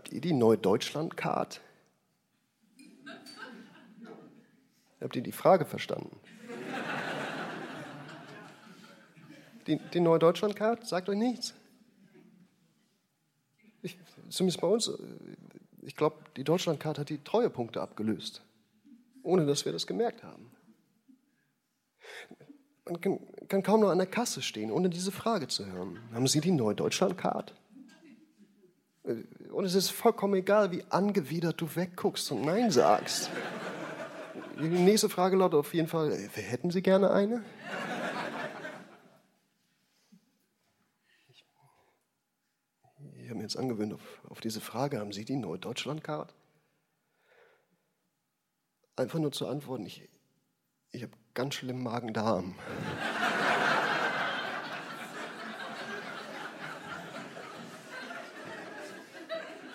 Habt ihr die neue Deutschland-Card? Habt ihr die Frage verstanden? Die neue Deutschland-Card sagt euch nichts. Zumindest bei uns, ich glaube, die Deutschland-Card hat die Treuepunkte abgelöst, ohne dass wir das gemerkt haben. Man kann kaum noch an der Kasse stehen, ohne diese Frage zu hören. Haben Sie die neue Deutschland-Card? Und es ist vollkommen egal, wie angewidert du wegguckst und Nein sagst. Die nächste Frage lautet auf jeden Fall, hätten Sie gerne eine? Ich habe mir jetzt angewöhnt auf diese Frage, haben Sie die neue Deutschland-Card? Einfach nur zu antworten, ich habe ganz schlimm Magen-Darm.